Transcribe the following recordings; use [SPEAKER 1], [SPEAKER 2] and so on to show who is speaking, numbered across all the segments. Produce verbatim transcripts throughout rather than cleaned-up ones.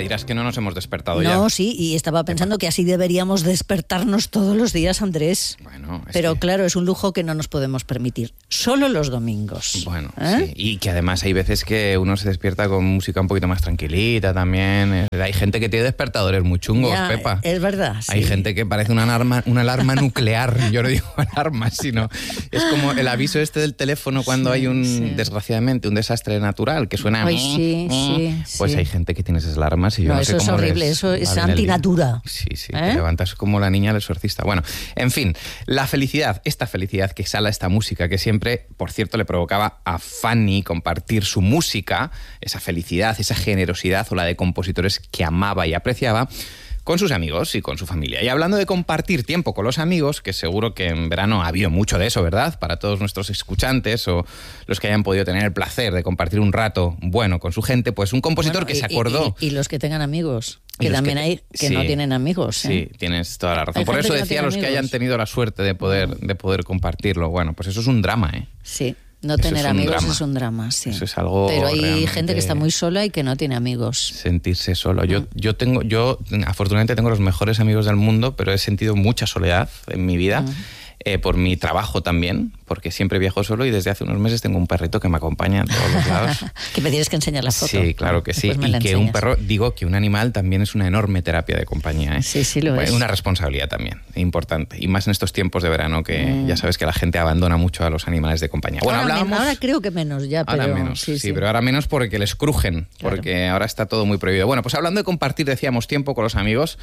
[SPEAKER 1] dirás que no nos hemos despertado
[SPEAKER 2] no,
[SPEAKER 1] ya.
[SPEAKER 2] No, sí, y estaba pensando que así deberíamos despertarnos todos los días, Andrés.
[SPEAKER 1] Bueno, es
[SPEAKER 2] Pero
[SPEAKER 1] que...
[SPEAKER 2] claro, es un lujo que no nos podemos permitir. Solo los domingos.
[SPEAKER 1] Bueno,
[SPEAKER 2] ¿Eh?
[SPEAKER 1] sí. Y que además hay veces que uno se despierta con música un poquito más tranquilita también. Hay gente que tiene despertadores muy chungos,
[SPEAKER 2] Ya,
[SPEAKER 1] Pepa.
[SPEAKER 2] Es verdad. Sí.
[SPEAKER 1] Hay gente que parece una alarma, una alarma nuclear. Yo no digo alarma, sino es como el aviso este del teléfono cuando
[SPEAKER 2] Sí,
[SPEAKER 1] hay un,
[SPEAKER 2] sí.
[SPEAKER 1] desgraciadamente, un desastre natural que suena...
[SPEAKER 2] Ay, sí, sí,
[SPEAKER 1] Pues
[SPEAKER 2] sí.
[SPEAKER 1] hay gente que tiene esas alarmas y yo no,
[SPEAKER 2] No,
[SPEAKER 1] sé
[SPEAKER 2] eso es
[SPEAKER 1] cómo
[SPEAKER 2] horrible,
[SPEAKER 1] les
[SPEAKER 2] eso es
[SPEAKER 1] va bien el día.
[SPEAKER 2] antinatura.
[SPEAKER 1] Sí, sí,
[SPEAKER 2] ¿Eh?
[SPEAKER 1] te levantas como la niña del exorcista. Bueno, en fin, la felicidad, esta felicidad que exhala esta música, que siempre, por cierto, le provocaba a Fanny compartir su música, esa felicidad, esa generosidad o la de compositores que amaba y apreciaba, con sus amigos y con su familia. Y hablando de compartir tiempo con los amigos, que seguro que en verano ha habido mucho de eso, ¿verdad? Para todos nuestros escuchantes o los que hayan podido tener el placer de compartir un rato bueno con su gente, pues un compositor
[SPEAKER 2] Bueno,
[SPEAKER 1] que
[SPEAKER 2] y,
[SPEAKER 1] se acordó...
[SPEAKER 2] Y, y, y los que tengan amigos,
[SPEAKER 1] Y
[SPEAKER 2] que
[SPEAKER 1] los
[SPEAKER 2] también
[SPEAKER 1] que-
[SPEAKER 2] hay que
[SPEAKER 1] sí,
[SPEAKER 2] no tienen amigos. ¿eh?
[SPEAKER 1] Sí, tienes toda la razón.
[SPEAKER 2] Hay
[SPEAKER 1] Por
[SPEAKER 2] gente
[SPEAKER 1] eso
[SPEAKER 2] que no
[SPEAKER 1] decía
[SPEAKER 2] tiene
[SPEAKER 1] los que
[SPEAKER 2] amigos.
[SPEAKER 1] hayan tenido la suerte de poder, de poder compartirlo. Bueno, pues eso es un drama, ¿eh?
[SPEAKER 2] Sí, no
[SPEAKER 1] Eso
[SPEAKER 2] tener
[SPEAKER 1] es un
[SPEAKER 2] amigos
[SPEAKER 1] drama.
[SPEAKER 2] es un drama, sí.
[SPEAKER 1] Eso es algo
[SPEAKER 2] Pero hay
[SPEAKER 1] realmente-
[SPEAKER 2] gente que está muy sola y que no tiene amigos.
[SPEAKER 1] Sentirse solo. Yo, yo tengo, yo afortunadamente tengo los mejores amigos del mundo, pero he sentido mucha soledad en mi vida.
[SPEAKER 2] Mm.
[SPEAKER 1] Eh, por mi trabajo también, porque siempre viajo solo y desde hace unos meses tengo un perrito que me acompaña a todos los lados.
[SPEAKER 2] Que me tienes que enseñar la foto.
[SPEAKER 1] Sí, claro que sí.
[SPEAKER 2] Después me
[SPEAKER 1] Y
[SPEAKER 2] la
[SPEAKER 1] que un
[SPEAKER 2] enseñas.
[SPEAKER 1] perro, digo que un animal también es una enorme terapia de compañía. ¿eh?
[SPEAKER 2] Sí, sí lo
[SPEAKER 1] Bueno,
[SPEAKER 2] es.
[SPEAKER 1] Una responsabilidad también, importante. Y más en estos tiempos de verano que
[SPEAKER 2] Mm.
[SPEAKER 1] ya sabes que la gente abandona mucho a los animales de compañía. Bueno,
[SPEAKER 2] ahora,
[SPEAKER 1] hablábamos...
[SPEAKER 2] men- ahora creo que menos ya, pero...
[SPEAKER 1] Ahora menos, sí,
[SPEAKER 2] sí, sí.
[SPEAKER 1] pero ahora menos porque les crujen,
[SPEAKER 2] Claro.
[SPEAKER 1] porque ahora está todo muy prohibido. Bueno, pues hablando de compartir, decíamos, tiempo con los amigos,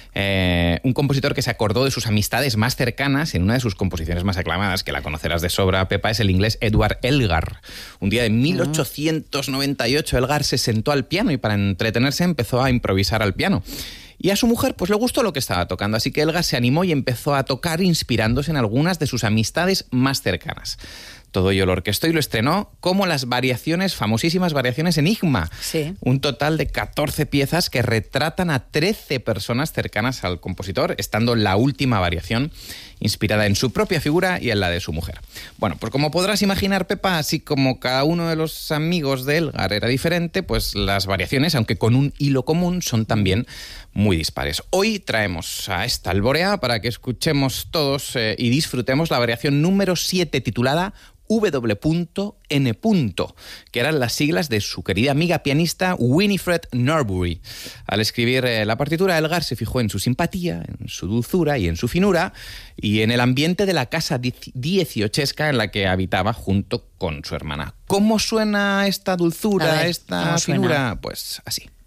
[SPEAKER 1] eh, un compositor que se acordó de sus amistades más cercanas en una de sus composiciones más aclamadas, que la conocerás de sobra, Pepa, es el inglés Edward Elgar. Un día de mil ochocientos noventa y ocho, Elgar se sentó al piano y para entretenerse empezó a improvisar al piano. Y a su mujer pues le gustó lo que estaba tocando, así que Elgar se animó y empezó a tocar inspirándose en algunas de sus amistades más cercanas. Todo ello lo orquestó y lo estrenó como las variaciones, famosísimas variaciones Enigma.
[SPEAKER 2] Sí.
[SPEAKER 1] Un total de catorce piezas que retratan a trece personas cercanas al compositor, estando la última variación inspirada en su propia figura y en la de su mujer. Bueno, pues como podrás imaginar, Pepa, así como cada uno de los amigos de Elgar era diferente, pues las variaciones, aunque con un hilo común, son también muy dispares. Hoy traemos a esta alborea para que escuchemos todos eh, y disfrutemos la variación número siete titulada W N, que eran las siglas de su querida amiga pianista Winifred Norbury. Al escribir eh, la partitura, Elgar se fijó en su simpatía, en su dulzura y en su finura, y en el ambiente de la casa dieciochesca en la que habitaba junto con su hermana. ¿Cómo suena esta dulzura,
[SPEAKER 2] A ver,
[SPEAKER 1] esta
[SPEAKER 2] ¿cómo suena?
[SPEAKER 1] finura? Pues así.